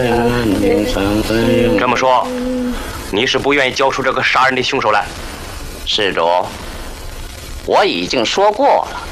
这么说，你是不愿意交出这个杀人的凶手来？ 施主，我已经说过了，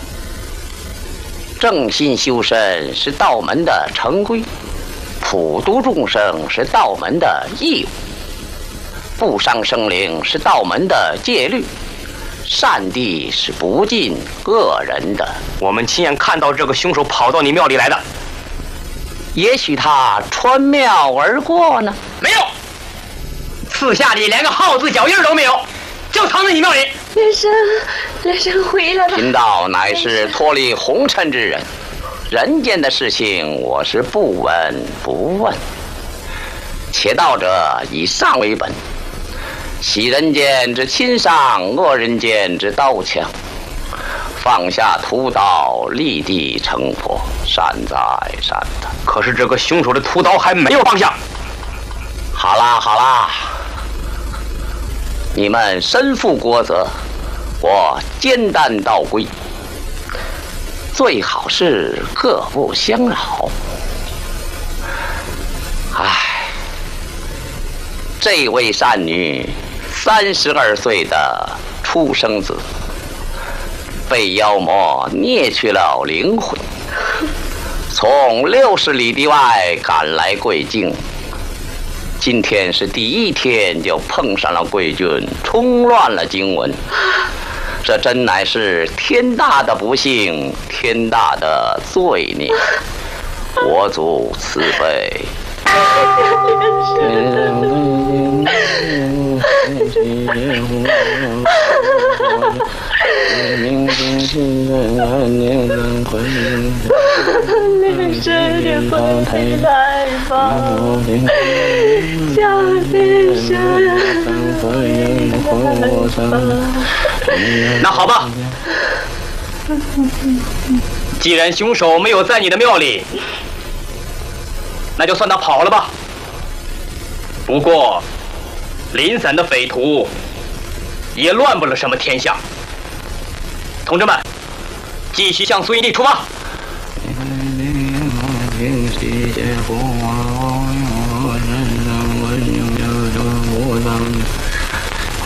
正心修身是道门的成规，普度众生是道门的义务，不伤生灵是道门的戒律，善地是不尽恶人的。 我们亲眼看到这个凶手跑到你庙里来的， 也许他穿庙而过呢？ 没有，四下里连个号字脚印都没有，就藏在你庙里。 连生回来了。 贫道乃是脱离红尘之人，人间的事情我是不闻不问。且道者以上为本，喜人间之亲伤，恶人间之刀枪。放下屠刀，立地成佛，善哉善哉。 可是这个凶手的屠刀还没有放下。 好啦好啦，你们身负国责，我肩担道规，最好是各不相扰。唉，这位善女32岁的出生子，被妖魔捏去了灵魂，从60里地外赶来贵境。今天是第一天就碰上了贵军，冲乱了经文，这真乃是天大的不幸，天大的罪孽。佛祖慈悲。 连生也不回来吧，小连生。 那好吧，既然凶手没有在你的庙里，那就算他跑了吧。不过，零散的匪徒也乱不了什么天下。同志们，继续向苏营地出发。